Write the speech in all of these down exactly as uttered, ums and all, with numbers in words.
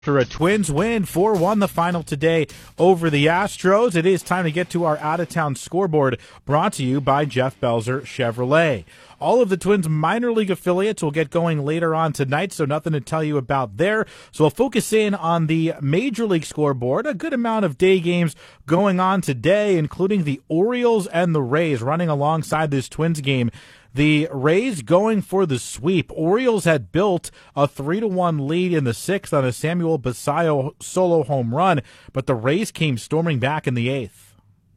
After a Twins win, four one the final today over the Astros, it is time to get to our out-of-town scoreboard, brought to you by Jeff Belzer Chevrolet. All of the Twins minor league affiliates will get going later on tonight, so nothing to tell you about there. So we'll focus in on the major league scoreboard. A good amount of day games going on today, including the Orioles and the Rays running alongside this Twins game. The Rays going for the sweep. Orioles had built a three to one lead in the sixth on a Samuel Basallo solo home run, but the Rays came storming back in the eighth.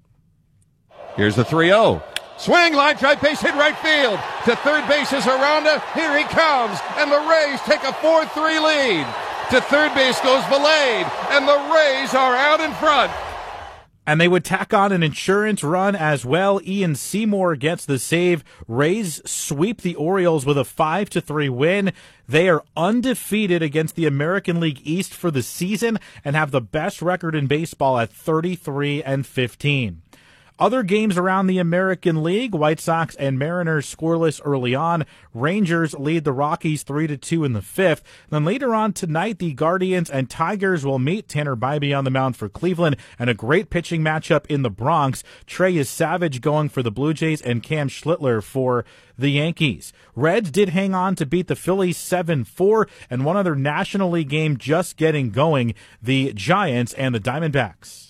Here's the three oh. Swing, line drive, base hit right field. To third base is Aranda. Here he comes, and the Rays take a four three lead. To third base goes Valade, and the Rays are out in front. And they would tack on an insurance run as well. Ian Seymour gets the save. Rays sweep the Orioles with a five to three win. They are undefeated against the American League East for the season and have the best record in baseball at thirty-three and fifteen. Other games around the American League, White Sox and Mariners scoreless early on. Rangers lead the Rockies three to two in the fifth. Then later on tonight, the Guardians and Tigers will meet. Tanner Bybee on the mound for Cleveland, and a great pitching matchup in the Bronx. Trey is Savage going for the Blue Jays and Cam Schlittler for the Yankees. Reds did hang on to beat the Phillies seven four, and one other National League game just getting going, the Giants and the Diamondbacks.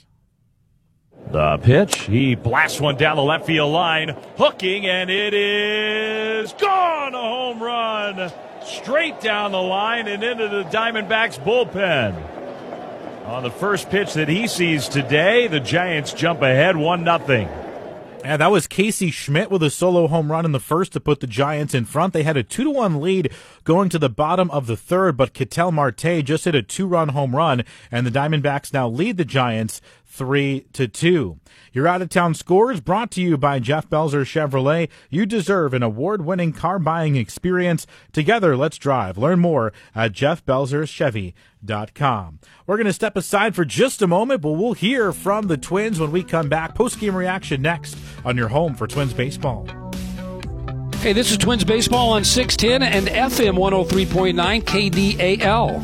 The pitch, he blasts one down the left field line, hooking, and it is gone. A home run straight down the line and into the Diamondbacks bullpen. On the first pitch that he sees today, the Giants jump ahead one nothing. Yeah, that was Casey Schmidt with a solo home run in the first to put the Giants in front. They had a two to one lead going to the bottom of the third, but Ketel Marte just hit a two-run home run, and the Diamondbacks now lead the Giants three to two. Your out-of-town scores brought to you by Jeff Belzer Chevrolet. You deserve an award-winning car buying experience. Together, let's drive. Learn more at jeff belzer chevy dot com. We're going to step aside for just a moment, but we'll hear from the Twins when we come back. Post-game reaction next on your home for Twins baseball. Hey, this is Twins baseball on six ten and F M one oh three point nine K D A L.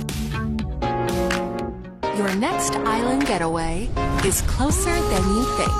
Your next island getaway is closer than you think.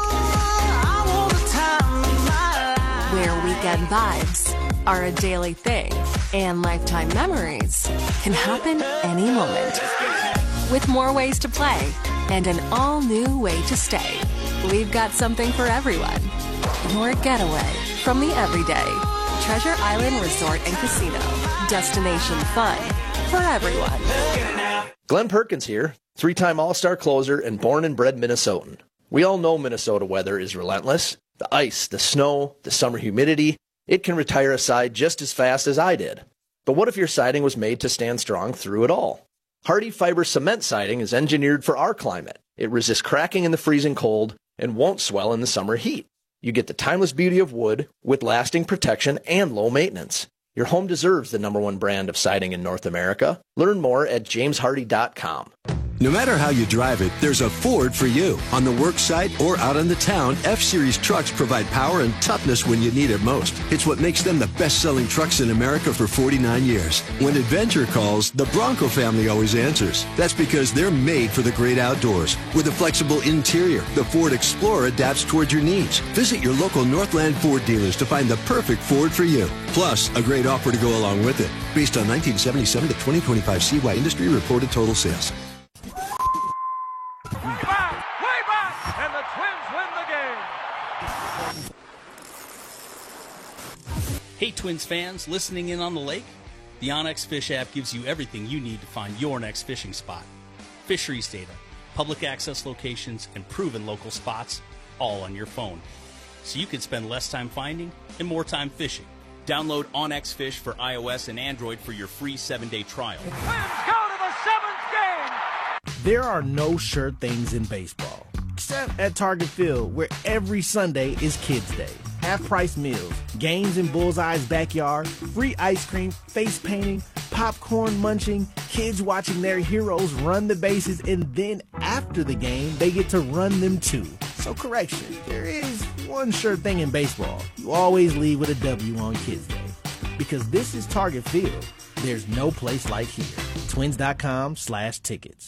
Where weekend vibes are a daily thing and lifetime memories can happen any moment. With more ways to play and an all-new way to stay, we've got something for everyone. Your getaway from the everyday. Treasure Island Resort and Casino. Destination fun for everyone. Glenn Perkins here, three-time All-Star closer and born and bred Minnesotan. We all know Minnesota weather is relentless. The ice, the snow, the summer humidity, it can retire a side just as fast as I did. But what if your siding was made to stand strong through it all? Hardy Fiber Cement Siding is engineered for our climate. It resists cracking in the freezing cold and won't swell in the summer heat. You get the timeless beauty of wood with lasting protection and low maintenance. Your home deserves the number one brand of siding in North America. Learn more at james hardy dot com. No matter how you drive it, there's a Ford for you. On the work site or out in the town, F-Series trucks provide power and toughness when you need it most. It's what makes them the best-selling trucks in America for forty-nine years. When adventure calls, the Bronco family always answers. That's because they're made for the great outdoors. With a flexible interior, the Ford Explorer adapts toward your needs. Visit your local Northland Ford dealers to find the perfect Ford for you. Plus, a great offer to go along with it. Based on nineteen seventy-seven to twenty twenty-five C Y industry reported total sales. And the Twins win the game. Hey Twins fans, listening in on the lake? The OnX Fish app gives you everything you need to find your next fishing spot. Fisheries data, public access locations, and proven local spots, all on your phone. So you can spend less time finding and more time fishing. Download OnX Fish for iOS and Android for your free seven-day trial. Twins go to the seventh game. There are no sure things in baseball, except at Target Field, where every Sunday is Kids Day. Half-price meals, games in Bullseye's backyard, free ice cream, face painting, popcorn munching, kids watching their heroes run the bases, and then after the game, they get to run them too. So correction, there is one sure thing in baseball. You always leave with a W on Kids Day. Because this is Target Field. There's no place like here. twins dot com slash tickets.